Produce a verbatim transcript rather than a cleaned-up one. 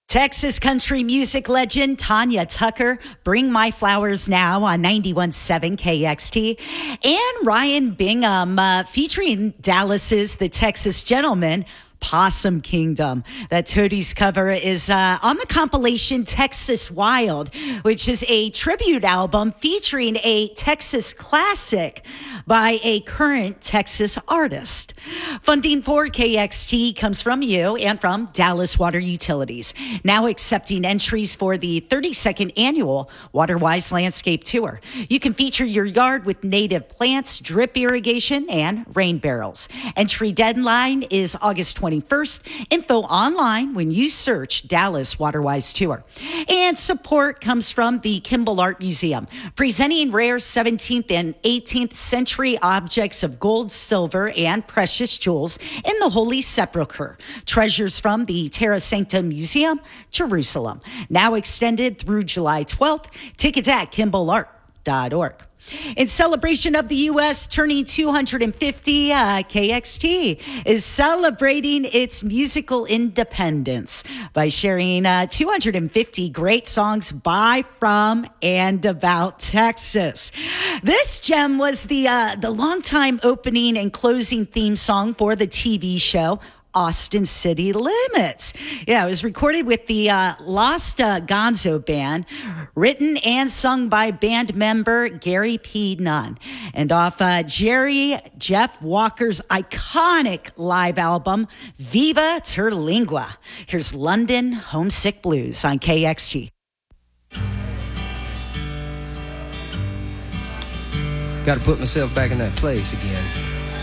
Texas country music legend Tanya Tucker, Bring My Flowers Now on ninety-one point seven K X T, and Ryan Bingham uh, featuring Dallas's The Texas Gentleman, Possum Kingdom. That Toadies cover is uh, on the compilation Texas Wild, which is a tribute album featuring a Texas classic by a current Texas artist. Funding for K X T comes from you and from Dallas Water Utilities, now accepting entries for the thirty-second annual WaterWise Landscape Tour. You can feature your yard with native plants, drip irrigation, and rain barrels. Entry deadline is August twenty-first. Info online when you search Dallas WaterWise Tour. And support comes from the Kimball Art Museum, presenting rare seventeenth and eighteenth century objects of gold, silver, and precious jewels in the Holy Sepulchre. Treasures from the Terra Sancta Museum, Jerusalem. Now extended through July twelfth. Tickets at kimball art dot org. In celebration of the U S turning two hundred fifty, uh, K X T is celebrating its musical independence by sharing uh, two hundred fifty great songs by, from, and about Texas. This gem was the uh, the longtime opening and closing theme song for the T V show Austin City Limits. Yeah, it was recorded with the uh, Lost uh, Gonzo Band, written and sung by band member Gary P. Nunn, and off uh, Jerry Jeff Walker's iconic live album, Viva Terlingua. Here's London Homesick Blues on K X T. Got to put myself back in that place again.